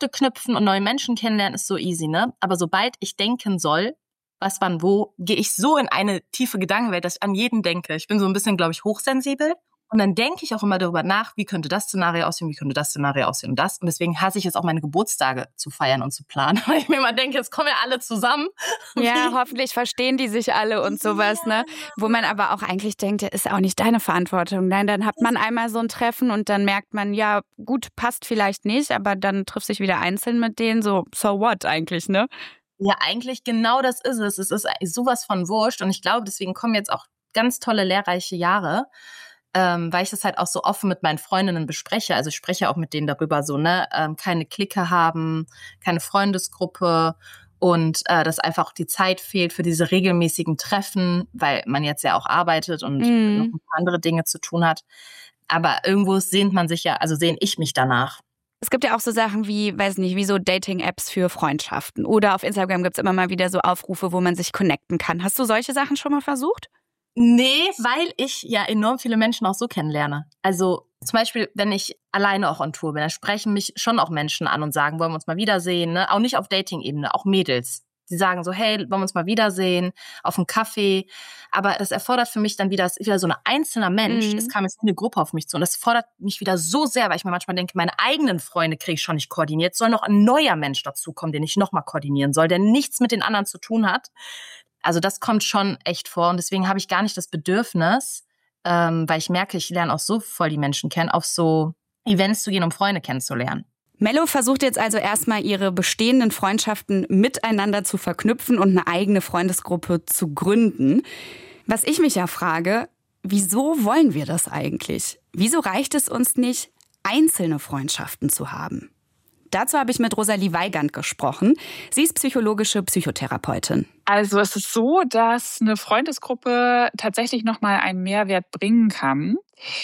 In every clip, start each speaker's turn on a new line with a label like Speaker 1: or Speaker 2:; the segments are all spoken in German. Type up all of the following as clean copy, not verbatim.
Speaker 1: Kontakte knüpfen und neue Menschen kennenlernen ist so easy, ne? Aber sobald ich denken soll, was, wann, wo, gehe ich so in eine tiefe Gedankenwelt, dass ich an jeden denke. Ich bin so ein bisschen, glaube ich, hochsensibel. Und dann denke ich auch immer darüber nach, wie könnte das Szenario aussehen, wie könnte das Szenario aussehen und das. Und deswegen hasse ich es auch, meine Geburtstage zu feiern und zu planen. Weil ich mir immer denke, jetzt kommen ja alle zusammen.
Speaker 2: Ja, hoffentlich verstehen die sich alle und sowas, ne? Wo man aber auch eigentlich denkt, ist auch nicht deine Verantwortung. Nein, dann hat man einmal so ein Treffen und dann merkt man, ja, gut, passt vielleicht nicht, aber dann trifft sich wieder einzeln mit denen, so what eigentlich, ne?
Speaker 1: Ja, eigentlich genau das ist es. Es ist sowas von wurscht. Und ich glaube, deswegen kommen jetzt auch ganz tolle, lehrreiche Jahre, weil ich das halt auch so offen mit meinen Freundinnen bespreche. Also ich spreche auch mit denen darüber, so, ne, keine Clique haben, keine Freundesgruppe und dass einfach die Zeit fehlt für diese regelmäßigen Treffen, weil man jetzt ja auch arbeitet und noch ein paar andere Dinge zu tun hat. Aber irgendwo sehnt man sich ja, also sehne ich mich danach.
Speaker 2: Es gibt ja auch so Sachen wie, weiß nicht, wie so Dating-Apps für Freundschaften. Oder auf Instagram gibt's immer mal wieder so Aufrufe, wo man sich connecten kann. Hast du solche Sachen schon mal versucht?
Speaker 1: Nee, weil ich ja enorm viele Menschen auch so kennenlerne. Also zum Beispiel, wenn ich alleine auch on Tour bin, dann sprechen mich schon auch Menschen an und sagen, wollen wir uns mal wiedersehen, ne? Auch nicht auf Dating-Ebene, auch Mädels. Die sagen so, hey, wollen wir uns mal wiedersehen, auf einen Kaffee. Aber das erfordert für mich dann wieder so ein einzelner Mensch. Es kam jetzt eine Gruppe auf mich zu. Und das fordert mich wieder so sehr, weil ich mir manchmal denke, meine eigenen Freunde kriege ich schon nicht koordiniert. Soll noch ein neuer Mensch dazukommen, den ich nochmal koordinieren soll, der nichts mit den anderen zu tun hat. Also das kommt schon echt vor. Und deswegen habe ich gar nicht das Bedürfnis, weil ich merke, ich lerne auch so voll die Menschen kennen, auf so Events zu gehen, um Freunde kennenzulernen.
Speaker 2: Mello versucht jetzt also erstmal ihre bestehenden Freundschaften miteinander zu verknüpfen und eine eigene Freundesgruppe zu gründen. Was ich mich ja frage, wieso wollen wir das eigentlich? Wieso reicht es uns nicht, einzelne Freundschaften zu haben? Dazu habe ich mit Rosalie Weigand gesprochen. Sie ist psychologische Psychotherapeutin.
Speaker 3: Also es ist so, dass eine Freundesgruppe tatsächlich nochmal einen Mehrwert bringen kann,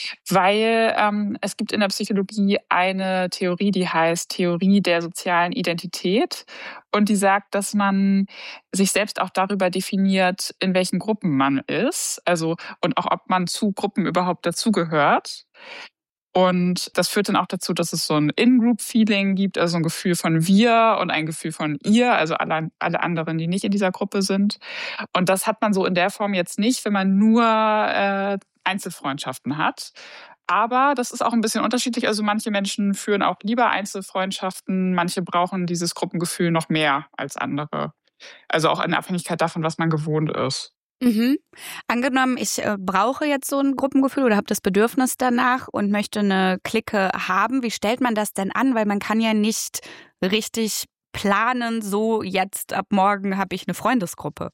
Speaker 3: weil es gibt in der Psychologie eine Theorie, die heißt Theorie der sozialen Identität. Und die sagt, dass man sich selbst auch darüber definiert, in welchen Gruppen man ist. Also und auch, ob man zu Gruppen überhaupt dazugehört. Und das führt dann auch dazu, dass es so ein In-Group-Feeling gibt, also ein Gefühl von wir und ein Gefühl von ihr, also alle anderen, die nicht in dieser Gruppe sind. Und das hat man so in der Form jetzt nicht, wenn man nur Einzelfreundschaften hat. Aber das ist auch ein bisschen unterschiedlich. Also manche Menschen führen auch lieber Einzelfreundschaften, manche brauchen dieses Gruppengefühl noch mehr als andere. Also auch in Abhängigkeit davon, was man gewohnt ist.
Speaker 2: Angenommen, ich brauche jetzt so ein Gruppengefühl oder habe das Bedürfnis danach und möchte eine Clique haben. Wie stellt man das denn an? Weil man kann ja nicht richtig planen, so jetzt ab morgen habe ich eine Freundesgruppe.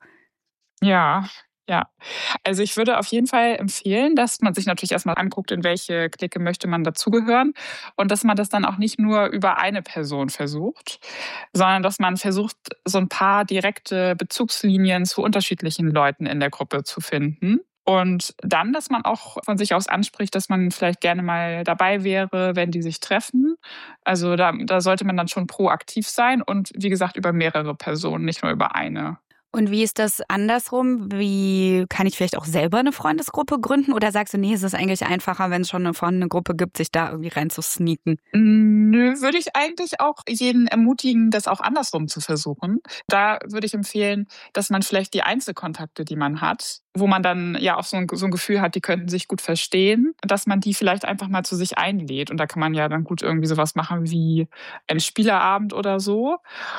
Speaker 3: Ja. Also ich würde auf jeden Fall empfehlen, dass man sich natürlich erstmal anguckt, in welche Clique möchte man dazugehören und dass man das dann auch nicht nur über eine Person versucht, sondern dass man versucht, so ein paar direkte Bezugslinien zu unterschiedlichen Leuten in der Gruppe zu finden. Und dann, dass man auch von sich aus anspricht, dass man vielleicht gerne mal dabei wäre, wenn die sich treffen. Also da sollte man dann schon proaktiv sein und wie gesagt über mehrere Personen, nicht nur über eine.
Speaker 2: Und wie ist das andersrum? Wie kann ich vielleicht auch selber eine Freundesgruppe gründen? Oder sagst du, nee, es ist eigentlich einfacher, wenn es schon eine vorhandene Gruppe gibt, sich da irgendwie rein zu sneaken?
Speaker 3: Nö, würde ich eigentlich auch jeden ermutigen, das auch andersrum zu versuchen. Da würde ich empfehlen, dass man vielleicht die Einzelkontakte, die man hat, wo man dann ja auch so ein Gefühl hat, die könnten sich gut verstehen, dass man die vielleicht einfach mal zu sich einlädt. Und da kann man ja dann gut irgendwie sowas machen wie einen Spieleabend oder so.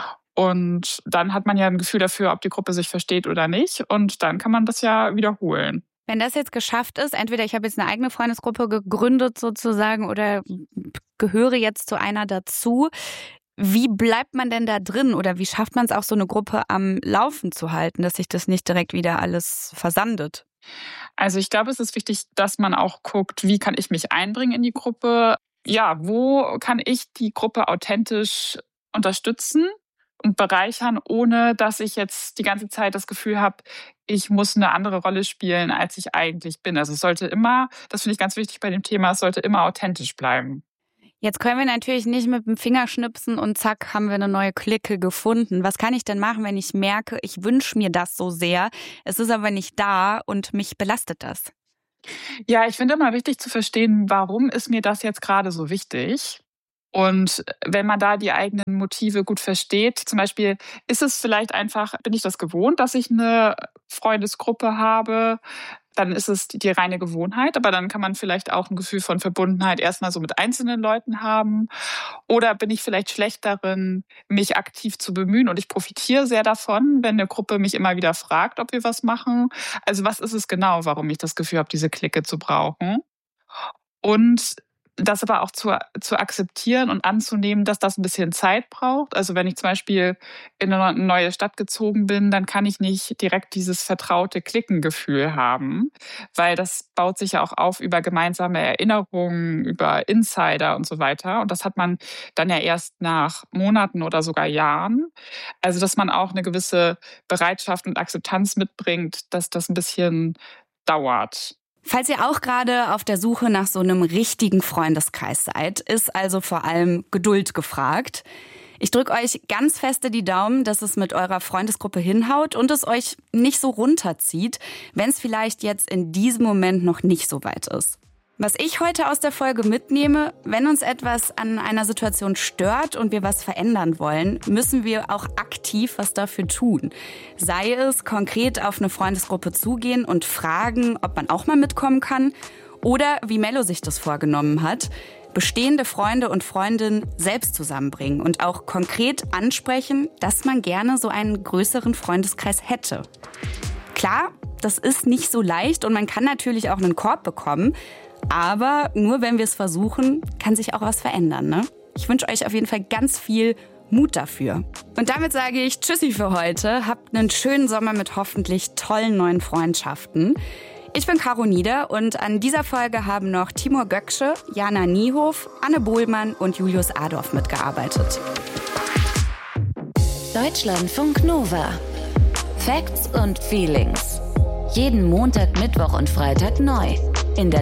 Speaker 3: Und dann hat man ja ein Gefühl dafür, ob die Gruppe sich versteht oder nicht. Und dann kann man das ja wiederholen.
Speaker 2: Wenn das jetzt geschafft ist, entweder ich habe jetzt eine eigene Freundesgruppe gegründet sozusagen oder gehöre jetzt zu einer dazu, wie bleibt man denn da drin oder wie schafft man es auch, so eine Gruppe am Laufen zu halten, dass sich das nicht direkt wieder alles versandet?
Speaker 3: Also ich glaube, es ist wichtig, dass man auch guckt, wie kann ich mich einbringen in die Gruppe? Ja, wo kann ich die Gruppe authentisch unterstützen und bereichern, ohne dass ich jetzt die ganze Zeit das Gefühl habe, ich muss eine andere Rolle spielen, als ich eigentlich bin. Also es sollte immer, das finde ich ganz wichtig bei dem Thema, es sollte immer authentisch bleiben.
Speaker 2: Jetzt können wir natürlich nicht mit dem Finger schnipsen und zack, haben wir eine neue Clique gefunden. Was kann ich denn machen, wenn ich merke, ich wünsche mir das so sehr, es ist aber nicht da und mich belastet das?
Speaker 3: Ja, ich finde immer wichtig zu verstehen, warum ist mir das jetzt gerade so wichtig? Und wenn man da die eigenen deren Motive gut versteht. Zum Beispiel ist es vielleicht einfach, bin ich das gewohnt, dass ich eine Freundesgruppe habe, dann ist es die reine Gewohnheit, aber dann kann man vielleicht auch ein Gefühl von Verbundenheit erstmal so mit einzelnen Leuten haben. Oder bin ich vielleicht schlecht darin, mich aktiv zu bemühen und ich profitiere sehr davon, wenn eine Gruppe mich immer wieder fragt, ob wir was machen. Also was ist es genau, warum ich das Gefühl habe, diese Clique zu brauchen? Und das aber auch zu akzeptieren und anzunehmen, dass das ein bisschen Zeit braucht. Also wenn ich zum Beispiel in eine neue Stadt gezogen bin, dann kann ich nicht direkt dieses vertraute Cliquengefühl haben, weil das baut sich ja auch auf über gemeinsame Erinnerungen, über Insider und so weiter. Und das hat man dann ja erst nach Monaten oder sogar Jahren. Also dass man auch eine gewisse Bereitschaft und Akzeptanz mitbringt, dass das ein bisschen dauert.
Speaker 2: Falls ihr auch gerade auf der Suche nach so einem richtigen Freundeskreis seid, ist also vor allem Geduld gefragt. Ich drücke euch ganz feste die Daumen, dass es mit eurer Freundesgruppe hinhaut und es euch nicht so runterzieht, wenn es vielleicht jetzt in diesem Moment noch nicht so weit ist. Was ich heute aus der Folge mitnehme, wenn uns etwas an einer Situation stört und wir was verändern wollen, müssen wir auch aktiv was dafür tun. Sei es konkret auf eine Freundesgruppe zugehen und fragen, ob man auch mal mitkommen kann, oder wie Mello sich das vorgenommen hat, bestehende Freunde und Freundinnen selbst zusammenbringen und auch konkret ansprechen, dass man gerne so einen größeren Freundeskreis hätte. Klar, das ist nicht so leicht und man kann natürlich auch einen Korb bekommen, aber nur wenn wir es versuchen, kann sich auch was verändern, ne? Ich wünsche euch auf jeden Fall ganz viel Mut dafür. Und damit sage ich Tschüssi für heute. Habt einen schönen Sommer mit hoffentlich tollen neuen Freundschaften. Ich bin Caro Nieder und an dieser Folge haben noch Timur Göksche, Jana Niehof, Anne Bohlmann und Julius Adorf mitgearbeitet.
Speaker 4: Deutschlandfunk Nova. Facts und Feelings. Jeden Montag, Mittwoch und Freitag neu. In der